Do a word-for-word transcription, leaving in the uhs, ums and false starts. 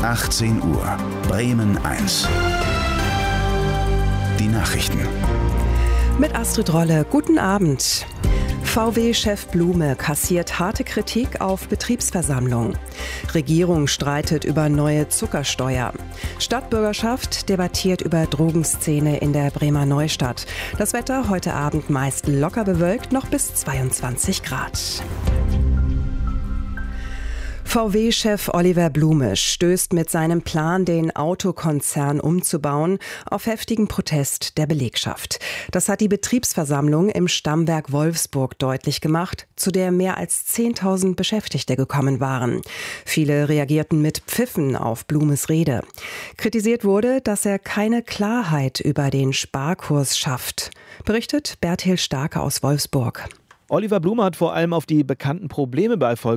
achtzehn Uhr, Bremen eins. Die Nachrichten. Mit Astrid Rolle, guten Abend. V W-Chef Blume kassiert harte Kritik auf Betriebsversammlung. Regierung streitet über neue Zuckersteuer. Stadtbürgerschaft debattiert über Drogenszene in der Bremer Neustadt. Das Wetter heute Abend meist locker bewölkt, noch bis zweiundzwanzig Grad. V W-Chef Oliver Blume stößt mit seinem Plan, den Autokonzern umzubauen, auf heftigen Protest der Belegschaft. Das hat die Betriebsversammlung im Stammwerk Wolfsburg deutlich gemacht, zu der mehr als zehntausend Beschäftigte gekommen waren. Viele reagierten mit Pfiffen auf Blumes Rede. Kritisiert wurde, dass er keine Klarheit über den Sparkurs schafft. Berichtet Bertil Starke aus Wolfsburg. Oliver Blume hat vor allem auf die bekannten Probleme bei